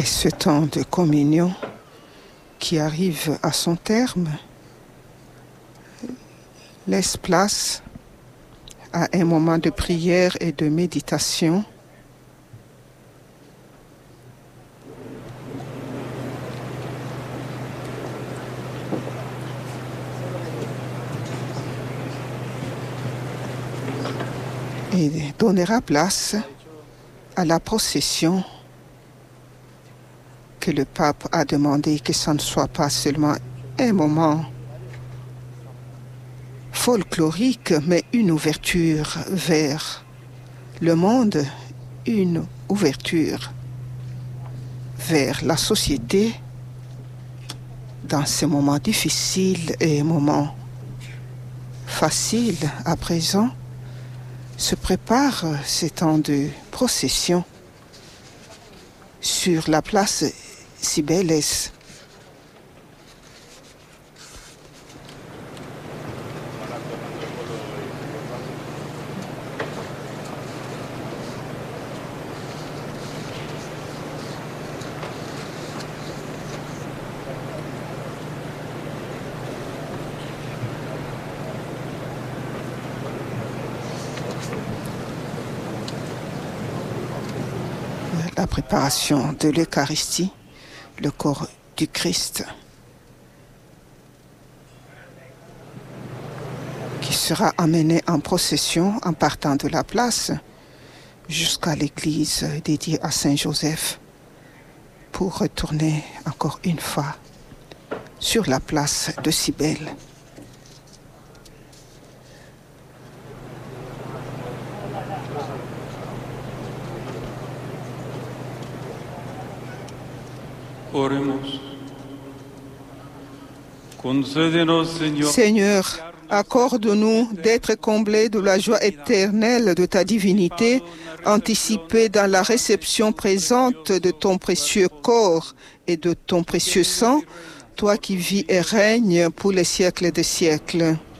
Et ce temps de communion qui arrive à son terme laisse place à un moment de prière et de méditation. Et donnera place à la procession que le pape a demandé que ça ne soit pas seulement un moment folklorique, mais une ouverture vers le monde, une ouverture vers la société dans ces moments difficiles et moments faciles à présent. Se prépare ces temps de procession sur la place Cibeles. La préparation de l'Eucharistie, le corps du Christ, qui sera amené en procession en partant de la place jusqu'à l'église dédiée à Saint-Joseph pour retourner encore une fois sur la place de Cybèle. Oremos. Concédenos, Seigneur, accorde-nous d'être comblés de la joie éternelle de ta divinité, anticipée dans la réception présente de ton précieux corps et de ton précieux sang, toi qui vis et règnes pour les siècles des siècles.